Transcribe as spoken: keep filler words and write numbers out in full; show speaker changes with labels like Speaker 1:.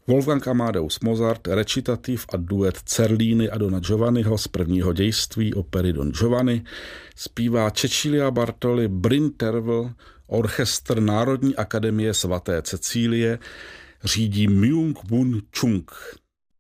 Speaker 1: Wolfgang Amadeus Mozart, recitativ a duet Cerlini a Dona Giovanniho z prvního dějství opery Don Giovanni, zpívá Cecilia Bartoli, Bryn Tervel, orchestr Národní akademie svaté Cecílie, řídí Myung Whun Chung.